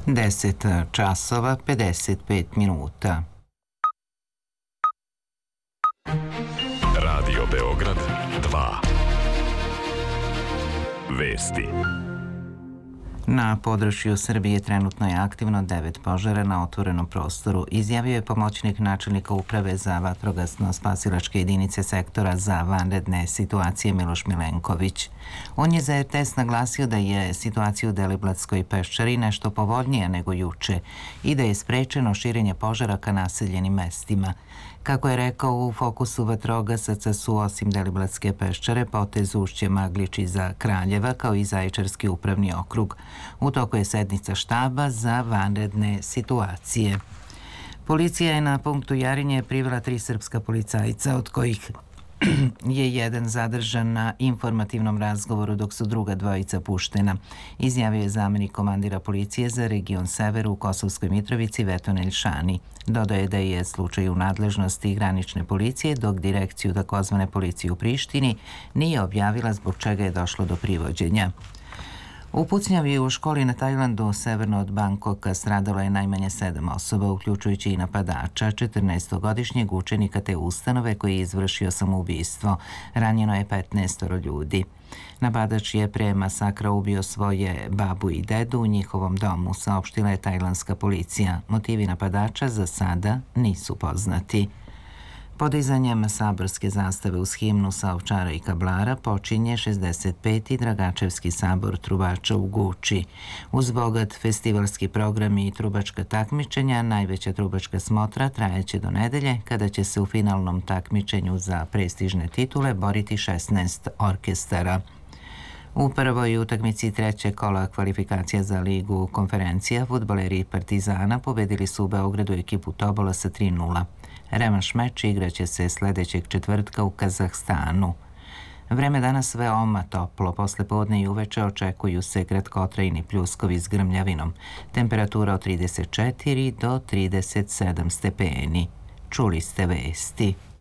10 časova 55 minuta. Radio Beograd 2. Vesti. Na području Srbije trenutno je aktivno 9 požara na otvorenom prostoru, izjavio je pomoćnik načelnika uprave za vatrogasno-spasilačke jedinice sektora za vanredne situacije Miloš Milenković. On je za RTS naglasio da je situacija u Deliblatskoj peščari nešto povoljnija nego juče i da je sprečeno širenje požara ka naseljenim mestima. Kako je rekao, u fokusu vatrogasaca su osim Deliblatske peščare potez Ušće, Maglić i za Kraljeva, kao i Zaječarski upravni okrug. U toku je sednica štaba za vanredne situacije. Policija je na punktu Jarinje privela 3 srpska policajca, od kojih je jedan zadržan na informativnom razgovoru, dok su druga dvojica puštena, izjavio je zamenik komandira policije za region Sever u Kosovskoj Mitrovici Veton Elšani. Dodaje da je slučaj u nadležnosti granične policije, dok direkciju takozvane policije u Prištini nije objavila zbog čega je došlo do privođenja. U pucnjavi u školi na Tajlandu, severno od Bangkoka, stradalo je najmanje 7 osoba, uključujući i napadača, 14-godišnjeg učenika te ustanove koji je izvršio samoubistvo. Ranjeno je 15 ljudi. Napadač je pre masakra ubio svoje babu i dedu u njihovom domu, saopštila je tajlandska policija. Motivi napadača za sada nisu poznati. Podizanjem saborske zastave uz himnu sa Ovčara i Kablara počinje 65. Dragačevski sabor trubača u Guči. Uz bogat festivalski program i trubačka takmičenja, najveća trubačka smotra trajeće do nedelje, kada će se u finalnom takmičenju za prestižne titule boriti 16 orkestara. U prvoj utakmici trećeg kola kvalifikacija za ligu konferencija fudbaleri Partizana pobedili su u Beogradu ekipu Tobola sa 3:0. Revanš meč igraće se sljedećeg četvrtka u Kazahstanu. Vreme danas veoma toplo, posle podne i uveče očekuju se kratkotrajni pljuskovi s grmljavinom. Temperatura od 34 do 37 stepeni. Čuli ste vesti.